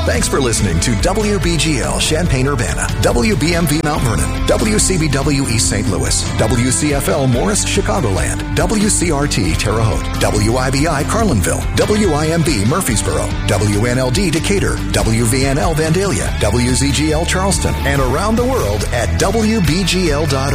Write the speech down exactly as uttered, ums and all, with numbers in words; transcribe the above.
Thanks for listening to W B G L Champaign-Urbana, W B M V Mount Vernon, W C B W East Saint Louis, W C F L Morris Chicagoland, W C R T Terre Haute, W I B I Carlinville, W I M B Murfreesboro, W N L D Decatur, W V N L Vandalia, W Z G L Charleston, and around the world at W B G L dot org.